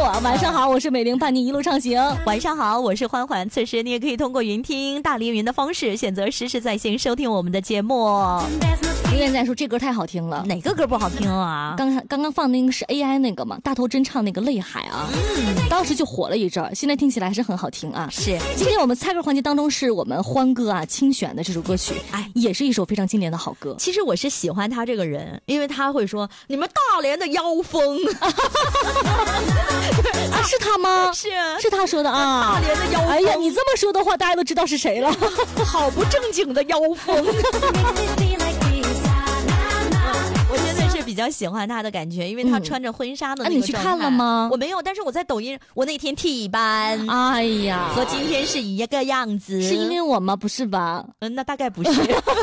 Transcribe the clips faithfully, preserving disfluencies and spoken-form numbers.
晚上好，我是美玲，伴你一路畅行。 晚上好，我是欢欢。此时你也可以通过云听大连云的方式，选择实时在线收听我们的节目。 留言在说这歌太好听了， 哪个歌不好听啊？ 刚刚刚放那个是 A I 那个嘛，大头真唱那个泪海啊，嗯，当时就火了一阵儿，现在听起来还是很好听啊。 是， 今天我们猜歌环节当中是我们欢哥啊亲选的这首歌曲，哎，也是一首非常经典的好歌。 其实我是喜欢他这个人，因为他会说你们大连的妖风。 啊，是他吗？ 是是他说的啊。 大连的妖风。 哎呀，你这么说的话，大家都知道是谁了。 好不正经的妖风。我真的是比较喜欢他的感觉，因为他穿着婚纱的那个状态、嗯啊、 你去看了吗？ 我没有，但是我在抖音，我那天 T 班， 哎呀， 和今天是一个样子。 是因为我吗？不是吧？ 嗯，那大概不是。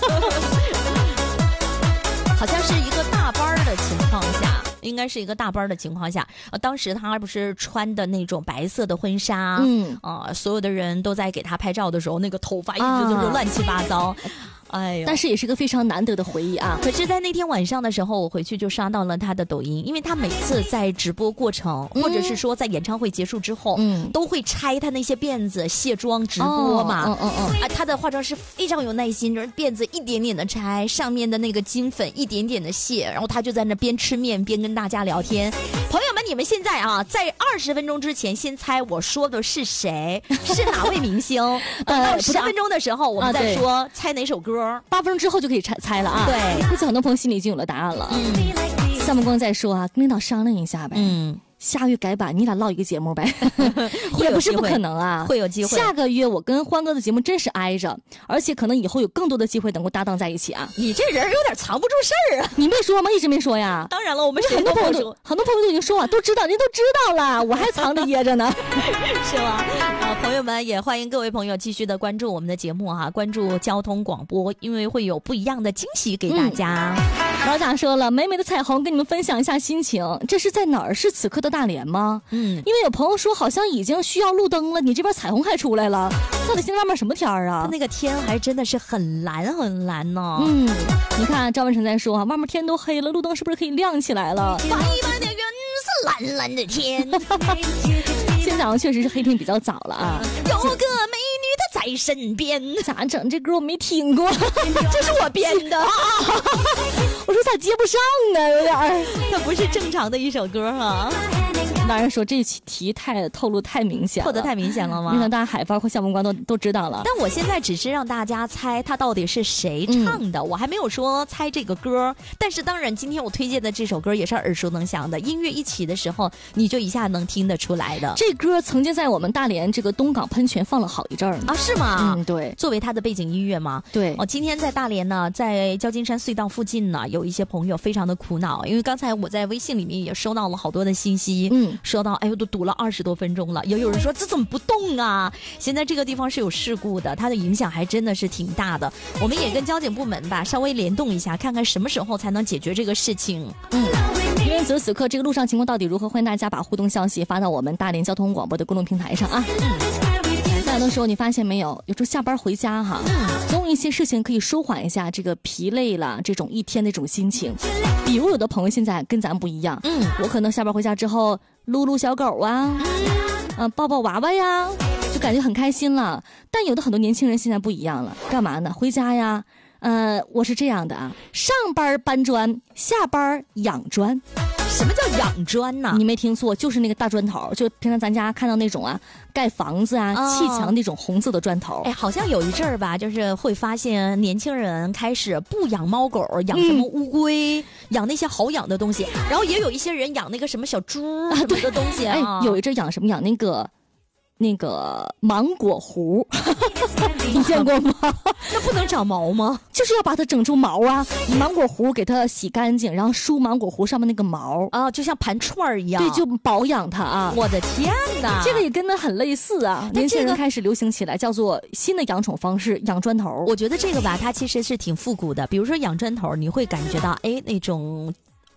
好像是一个大班的情况下，应该是一个大班的情况下，呃，当时他不是穿的那种白色的婚纱，嗯，啊、呃，所有的人都在给他拍照的时候，那个头发一直都是乱七八糟。啊哎呦， 但是也是个非常难得的回忆啊！ 可是，在那天晚上的时候，我回去就刷到了他的抖音，因为他每次在直播过程，嗯、或者是说在演唱会结束之后，嗯，都会拆他那些辫子卸妆直播嘛，嗯嗯嗯，啊，他的化妆师非常有耐心，就是辫子一点点的拆，上面的那个金粉一点点的卸，然后他就在那边吃面边跟大家聊天。朋友们，你们现在啊，在二十分钟之前先猜我说的是谁，是哪位明星？等到十分钟的时候，我们再说、啊、猜哪首歌。 八分钟之后就可以猜猜了啊！ 对， 估计很多朋友心里已经有了答案了。嗯，夏目光在说啊，跟领导商量一下呗。嗯。下个月改版，你俩唠一个节目呗，也不是不可能啊， 会有机会。 下个月我跟欢哥的节目真是挨着，而且可能以后有更多的机会能够搭档在一起啊。 你这人有点藏不住事儿啊！ 你没说吗？一直没说呀。 当然了，我们很多朋友都很多朋友都已经说了，都知道，人都知道了，我还藏着掖着呢， 是吗？啊，朋友们也欢迎各位朋友继续的关注我们的节目哈、啊，关注交通广播，因为会有不一样的惊喜给大家。 嗯、老贾说了，美美的彩虹跟你们分享一下心情，这是在哪儿？是此刻的大连吗？嗯，因为有朋友说好像已经需要路灯了，你这边彩虹还出来了，到底现在外面什么天儿啊？ 那个天还真的是很蓝很蓝呢、哦。 嗯，你看赵文成在说啊，外面天都黑了，路灯是不是可以亮起来了？ 白白的云是蓝蓝的天。 今天早上确实是黑天比较早了啊。 有个美女她在身边， 咋整？这歌我没听过， 这是我编的。 我说咋接不上呢？有点儿， 它不是正常的一首歌啊。 当然说这题太透露太明显了， 透得太明显了吗？ 你看大家海报和项目官都都知道了。 但我现在只是让大家猜它到底是谁唱的、嗯，我还没有说猜这个歌。但是当然，今天我推荐的这首歌也是耳熟能详的，音乐一起的时候，你就一下能听得出来的。 这歌曾经在我们大连这个东港喷泉放了好一阵儿啊，是吗？ 嗯，对， 作为它的背景音乐嘛。 对。 哦，今天在大连呢，在旧金山隧道附近呢，有一些朋友非常的苦恼，因为刚才我在微信里面也收到了好多的信息，嗯，说到哎呦都堵了二十多分钟了，也有人说这怎么不动啊？现在这个地方是有事故的，它的影响还真的是挺大的。我们也跟交警部门吧稍微联动一下，看看什么时候才能解决这个事情。 嗯，因为此时此刻这个路上情况到底如何，欢迎大家把互动消息发到我们大连交通广播的公众平台上啊。嗯。大多时候你发现没有，有时候下班回家哈，嗯，总有一些事情可以舒缓一下这个疲累了这种一天的这种心情。比如有的朋友现在跟咱不一样，嗯，我可能下班回家之后撸撸小狗啊，嗯、呃，抱抱娃娃呀，就感觉很开心了。但有的很多年轻人现在不一样了，干嘛呢？回家呀，呃，我是这样的啊，上班搬砖，下班养砖。 什么叫养砖呢？ 你没听错，就是那个大砖头，就平常咱家看到那种啊，盖房子啊、砌墙那种红色的砖头。 哎，好像有一阵儿吧，就是会发现年轻人开始不养猫狗，养什么乌龟，嗯、养那些好养的东西。然后也有一些人养那个什么小猪什么的东西啊。 啊哎，有一阵养什么养那个。那个芒果核，你见过吗？ 那不能长毛吗？ 就是要把它整出毛啊！你芒果核给它洗干净，然后梳芒果核上面那个毛啊，就像盘串一样。 对，就保养它啊！ 我的天哪， 这个也跟它很类似啊！年轻人开始流行起来，叫做新的养宠方式——养砖头。 我觉得这个吧，它其实是挺复古的。比如说养砖头，你会感觉到哎那种。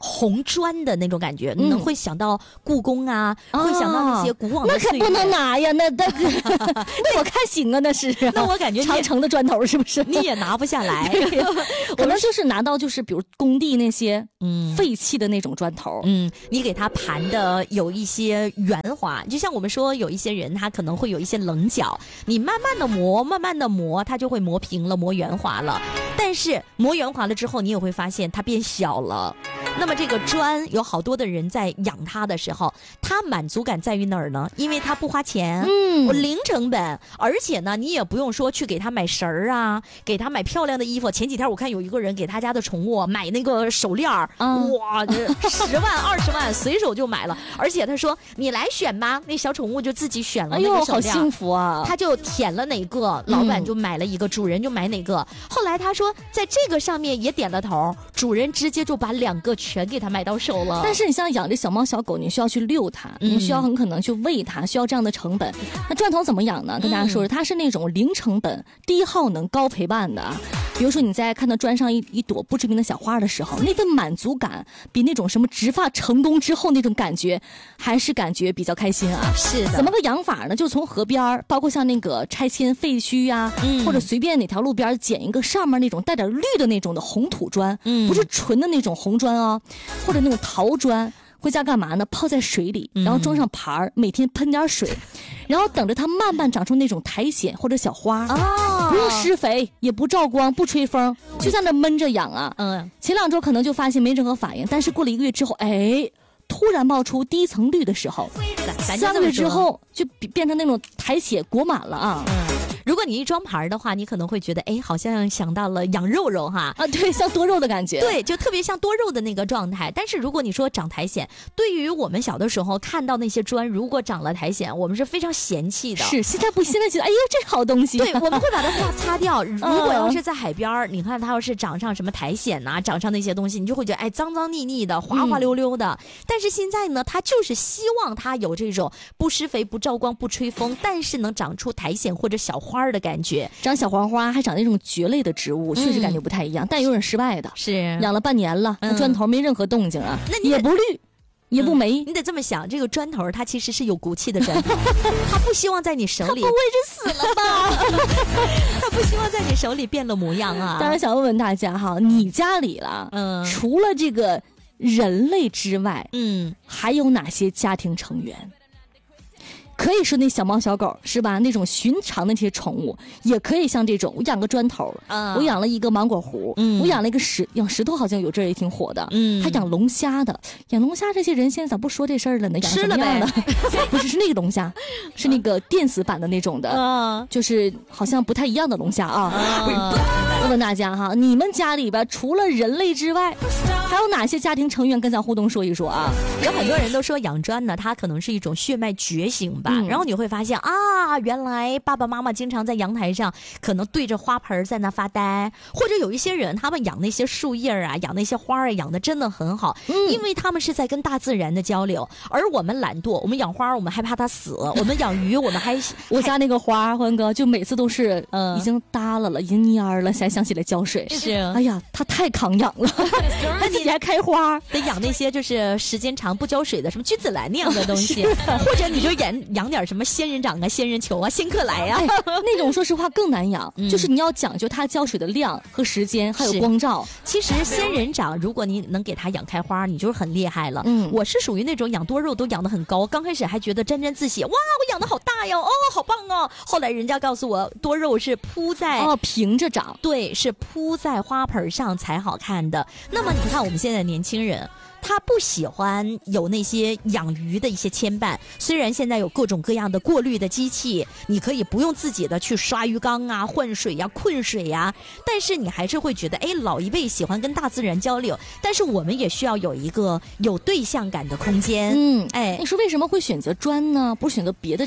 红砖的那种感觉，嗯、能会想到故宫啊，啊会想到那些古往的岁月。那可不能拿呀，那那那我看行啊，那是、啊。 那我感觉长城的砖头是不是？ 你也拿不下来， 可能就是拿到就是比如工地那些嗯废弃的那种砖头， 嗯，你给它盘的有一些圆滑，就像我们说有一些人他可能会有一些棱角，你慢慢的磨，慢慢的磨，它就会磨平了，磨圆滑了。但是磨圆滑了之后，你也会发现它变小了。那么这个砖有好多的人在养它的时候，它满足感在于哪儿呢？因为它不花钱，嗯，我零成本，而且呢，你也不用说去给它买绳儿啊，给它买漂亮的衣服。前几天我看有一个人给他家的宠物买那个手链儿，嗯、哇，这十万二十万随手就买了，而且他说你来选吧，那小宠物就自己选了那个手链， 哎呦，好幸福啊！ 他就舔了哪个，老板就买了一个，嗯、主人就买哪个。后来他说在这个上面也点了头，主人直接就把两个全给他买到手了。 但是你像养这小猫小狗，你需要去遛它，嗯、你需要很可能去喂它，需要这样的成本。那砖头怎么养呢？跟大家说说，它是那种零成本、低耗能、高陪伴的。比如说你在看到砖上一一朵不知名的小花的时候，那份满足感比那种什么植发成功之后那种感觉，还是感觉比较开心啊。 是的。 怎么个养法呢？就从河边，包括像那个拆迁废墟啊，嗯、或者随便哪条路边捡一个上面那种带点绿的那种的红土砖，嗯、不是纯的那种红砖啊，或者那种陶砖。回家干嘛呢？泡在水里，然后装上盘儿，每天喷点水，然后等着它慢慢长出那种苔藓或者小花，哦、不用施肥，也不照光，不吹风，就在那闷着养啊。嗯，前两周可能就发现没任何反应，但是过了一个月之后，哎，突然冒出第一层绿的时候，三个月之后就变成那种苔藓裹满了啊。嗯。 如果你一装盘的话，你可能会觉得，哎，好像想到了养肉肉哈啊，对，像多肉的感觉， 对，就特别像多肉的那个状态。但是如果你说长苔藓，对于我们小的时候看到那些砖，如果长了苔藓，我们是非常嫌弃的。 是，现在不，现在觉得，哎呦，这好东西。 对，我们会把它擦掉。如果要是在海边，你看它要是长上什么苔藓呐、啊，长上那些东西，你就会觉得，哎，脏脏腻腻的，滑滑溜溜的。嗯、但是现在呢，它就是希望它有这种不施肥、不照光、不吹风，但是能长出苔藓或者小花的感觉。 长小黄花还长那种蕨类的植物，确实感觉不太一样，嗯、但有点失败的。 是养了半年了，那、嗯、砖头没任何动静啊， 那也不绿。也不没、 嗯，你得这么想，这个砖头它其实是有骨气的砖头，它不希望在你手里， 它不会是死了吧？ 它不希望在你手里变了模样啊！ 当然想问问大家哈，你家里了，嗯，除了这个人类之外，嗯，还有哪些家庭成员？可以说那小猫小狗是吧？那种寻常的那些宠物，也可以像这种，我养个砖头，嗯、我养了一个芒果核，嗯、我养了一个石，养石头好像有阵儿也挺火的，嗯，还养龙虾的，养龙虾这些人现在咋不说这事儿了呢？养什么样的？不是，是那个龙虾，是那个电死版的那种的，嗯、就是好像不太一样的龙虾啊。问问大家哈，你们家里边除了人类之外，还有哪些家庭成员跟咱互动说一说啊？ 有很多人都说养砖呢，它可能是一种血脉觉醒吧。嗯、然后你会发现啊，原来爸爸妈妈经常在阳台上可能对着花盆在那发呆，或者有一些人他们养那些树叶啊，养那些花儿养的真的很好，嗯、因为他们是在跟大自然的交流。而我们懒惰，我们养花我们害怕它死，我们养鱼我们还我家那个花欢哥就每次都是嗯已经耷拉了，已经蔫了，才想起来浇水。 是， 哎呀，它太抗养了，它自己还开花， 得养那些就是时间长不浇水的，什么菊子兰那样的东西，或者你就养养点什么仙人掌啊、仙人球啊、仙客来啊，哎、 那种说实话更难养，嗯、就是你要讲究它浇水的量和时间，还有光照。 其实仙人掌，如果你能给它养开花，你就是很厉害了。嗯，我是属于那种养多肉都养得很高，刚开始还觉得沾沾自喜，哇，我养得好大哟，哦，好棒哦。后来人家告诉我，多肉是铺在哦平着长， 对，是铺在花盆上才好看的。那么你看我们现在的年轻人，他不喜欢有那些养鱼的一些牵绊，虽然现在有各种各样的过滤的机器，你可以不用自己的去刷鱼缸啊、换水呀、困水呀，但是你还是会觉得，哎，老一辈喜欢跟大自然交流，但是我们也需要有一个有对象感的空间。嗯， 哎，你说为什么会选择砖呢？不是选择别的这个物品？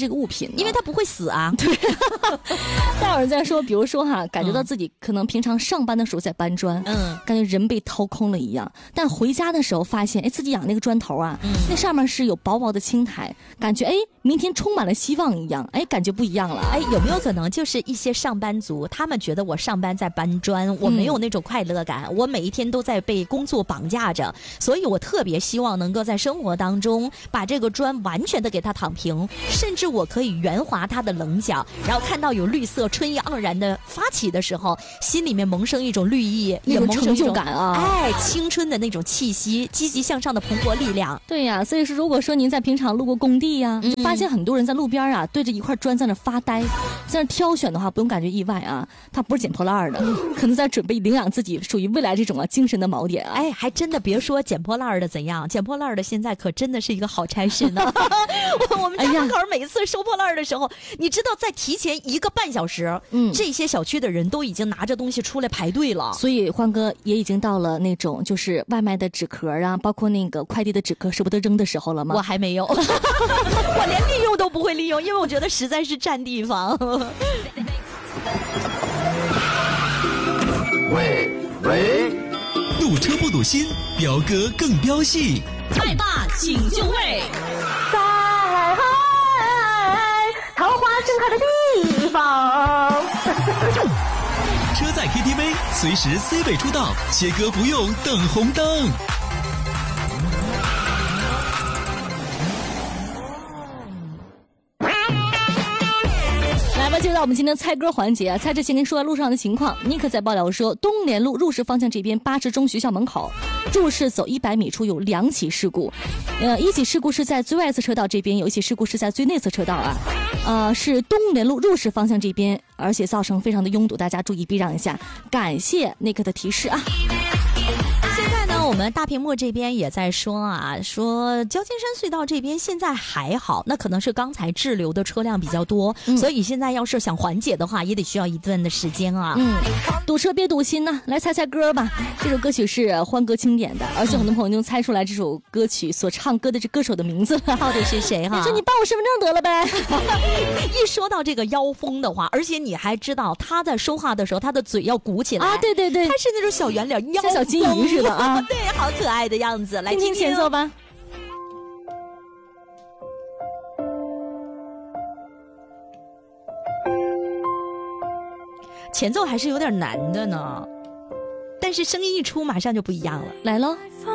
品呢？ 因为它不会死啊。 对。但有人在说，比如说哈，感觉到自己可能平常上班的时候在搬砖，嗯，感觉人被掏空了一样，但回家的时候发现，哎，自己养那个砖头啊，嗯，那上面是有薄薄的青苔，感觉哎，明天充满了希望一样，哎，感觉不一样了。 哎，有没有可能就是一些上班族，他们觉得我上班在搬砖，我没有那种快乐感，嗯，我每一天都在被工作绑架着，所以我特别希望能够在生活当中把这个砖完全的给它躺平，甚至我可以圆滑它的棱角，然后看到有绿色春意盎然的发起的时候，心里面萌生一种绿意， 也萌生一种成就感啊， 哎，青春的那种气息，积极向上的蓬勃力量。 对呀，所以说如果说您在平常路过工地呀，嗯，发现很多人在路边啊对着一块砖在那发呆，在那挑选的话，不用感觉意外啊，他不是捡破烂的，可能在准备领养自己属于未来这种啊精神的锚点啊。 哎，还真的别说捡破烂的怎样，捡破烂的现在可真的是一个好差事呢。我们家门口每次收破烂的时候，哎，你知道在提前一个半小时，嗯，这些小区的人都已经拿着东西出来排队了。 所以欢哥也已经到了那种就是外卖的纸壳啊，包括那个快递的纸壳舍不得扔的时候了吗？ 我还没有。我连利用都不会利用，因为我觉得实在是占地方。 喂喂，堵车不堵心，飙歌更飙戏， 麦霸请就位， 在桃花盛开的地方。 车载 K T V 随时 C 位出道，切歌不用等红灯。 进入到我们今天的猜歌环节啊，猜之前跟您说路上的情况，尼克在爆料说，东联路入市方向这边八十中学校门口，入市走一百米处有两起事故，呃，一起事故是在最外侧车道这边，有一起事故是在最内侧车道啊，呃，是东联路入市方向这边，而且造成非常的拥堵，大家注意避让一下。感谢尼克的提示啊。 我们大屏幕这边也在说啊，说交金山隧道这边现在还好，那可能是刚才滞留的车辆比较多，嗯，所以现在要是想缓解的话，也得需要一段的时间啊。 嗯，堵车别堵心呐，来猜猜歌吧。这首歌曲是欢歌经典的，而且很多朋友都猜出来这首歌曲所唱歌的这歌手的名字了， 到底是谁哈？ 你说你办我身份证得了呗。 一说到这个妖风的话，而且你还知道他在说话的时候，他的嘴要鼓起来啊，对对对， 他是那种小圆脸， 像小金鱼似的啊。 对，好可爱的样子，来听听前奏吧。 前奏还是有点难的呢，但是声音一出马上就不一样了， 来喽。